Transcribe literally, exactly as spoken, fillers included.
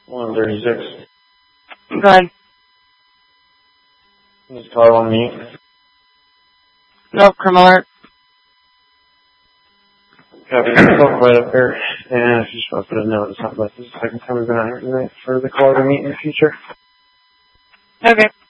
one thirty-six. Go ahead. This car on me. Nope, criminal alert. Copy myself right up here. And if you just want to put a note, it's not like this is the second time we've been out here tonight for the car to meet in the future. Okay.